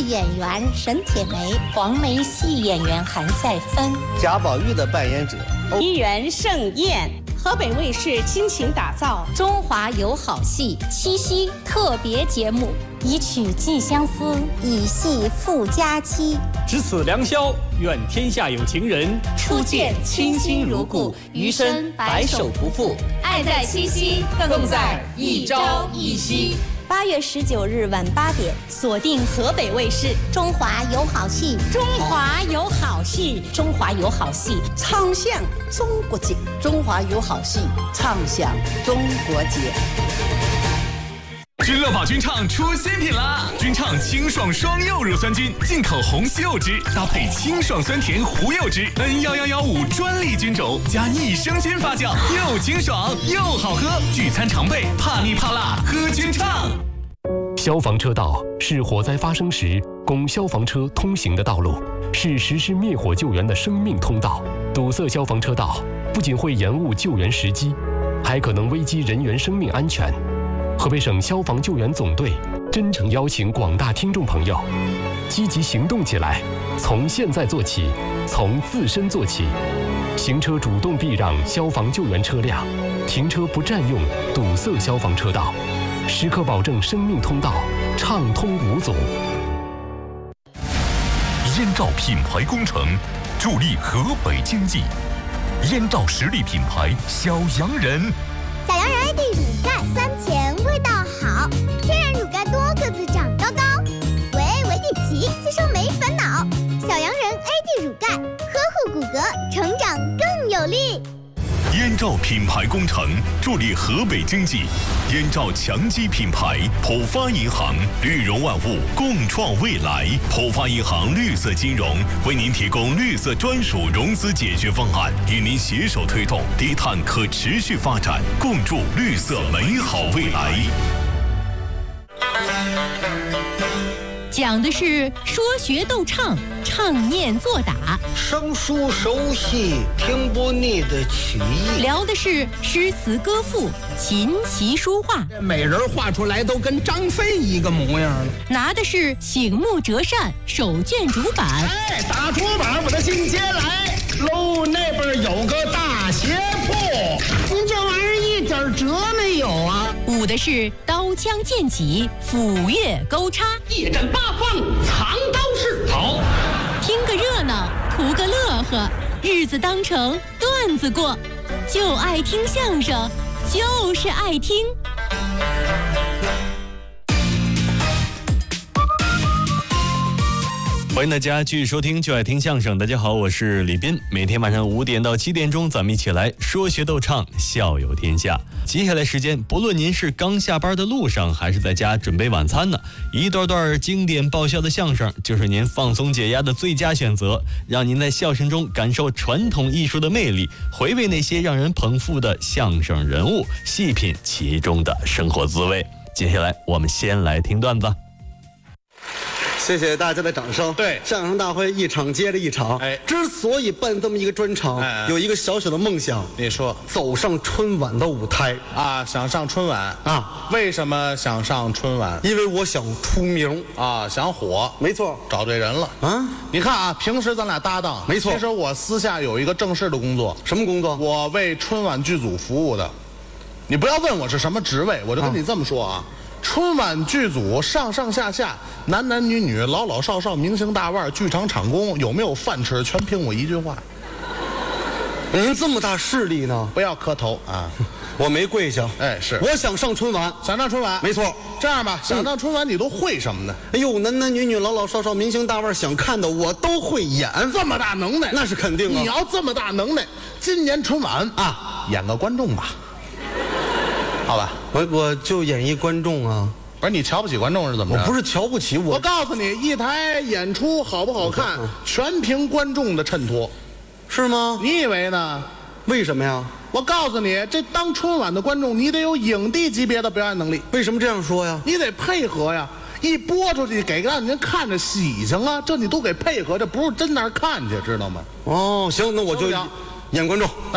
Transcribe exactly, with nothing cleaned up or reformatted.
演员沈铁梅， 黄梅戏演员韩再芬， 贾宝玉的扮演者梨园盛宴。河北卫视倾情打造中华有好戏七夕特别节目，一曲寄相思， 以戏富佳期。 值此良宵，愿天下有情人初见倾心如故，余生白首不负。 爱在七夕，更在一朝一夕。 八月十九日晚八点， 锁定河北卫视 《中华有好戏》。 中华有好戏，中华有好戏， 唱响中国节。中华有好戏，唱响中国节。 君乐宝君唱出新品啦！君唱清爽双柚乳酸菌，进口红西柚汁，搭配清爽酸甜胡柚汁 ，N 一一一五专利菌种，加益生菌发酵，又清爽又好喝。聚餐常备，怕腻怕辣，喝君唱。 消防车道是火灾发生时供消防车通行的道路，是实施灭火救援的生命通道。堵塞消防车道不仅会延误救援时机，还可能危及人员生命安全。河北省消防救援总队真诚邀请广大听众朋友积极行动起来，从现在做起，从自身做起。行车主动避让消防救援车辆，停车不占用堵塞消防车道，时刻保证生命通道畅通无阻。 燕赵品牌工程助力河北经济，燕赵实力品牌小洋人。 小洋人 I D 乳钙酸甜味道好，天然乳钙多个子长高高，维 A 维 D 奇吸收没烦恼。小洋人 A D 乳钙呵护骨骼，成长更有力。 燕赵品牌工程助力河北经济，燕赵强基品牌，浦发银行，绿融万物，共创未来。浦发银行绿色金融为您提供绿色专属融资解决方案，与您携手推动低碳可持续发展，共筑绿色美好未来。 讲的是说学逗唱，唱念做打， 生疏熟悉，听不腻的曲艺。 聊的是诗词歌赋，琴棋书画。 美人画出来都跟张飞一个模样了。 拿的是醒目折扇，手卷竹板。 哎，打竹板我的进阶来喽，那边有个大鞋铺，您这玩意儿一点辙没有啊！ 舞的是刀枪剑戟，斧钺钩叉， 一阵八方藏刀式。好， 听个热闹，图个乐呵，日子当成段子过，就爱听相声，就是爱听。 欢迎大家继续收听就爱听相声。大家好，我是李斌。每天晚上五点到七点钟，咱们一起来说学逗唱，笑有天下。接下来时间，不论您是刚下班的路上，还是在家准备晚餐呢，一段段经典爆笑的相声就是您放松解压的最佳选择，让您在笑声中感受传统艺术的魅力，回味那些让人捧腹的相声人物，细品其中的生活滋味。接下来我们先来听段子。 谢谢大家的掌声。 对， 相声大会一场接着一场。 哎， 之所以办这么一个专场，哎，有一个小小的梦想。 你说， 走上春晚的舞台啊？想上春晚啊？为什么想上春晚？ 因为我想出名啊，想火。 没错， 找对人了啊！你看啊，平时咱俩搭档， 没错。 其实我私下有一个正式的工作。 什么工作？ 我为春晚剧组服务的。你不要问我是什么职位，我就跟你这么说啊。啊，春晚剧组上上下下，男男女女，老老少少，明星大腕，剧场场工，有没有饭吃，全凭我一句话。 您这么大势力呢？ 不要磕头啊！ 我没跪下。 哎，是， 我想上春晚， 想上春晚， 没错。 这样吧，想上春晚你都会什么呢？ 哎呦，男男女女，老老少少，明星大腕，想看的我都会演。 这么大能耐， 那是肯定啊！ 你要这么大能耐，今年春晚啊，演个观众吧。好吧， 我我就演一观众啊。 不是你瞧不起观众是怎么着？ 我不是瞧不起我。 我告诉你，一台演出好不好看，全凭观众的衬托， 是吗？ 你以为呢？ 为什么呀？ 我告诉你，这当春晚的观众，你得有影帝级别的表演能力。 为什么这样说呀？ 你得配合呀，一播出去给让人看着喜庆啊，这你都给配合，这不是真那儿看去，知道吗？ 哦，行，那我就演观众。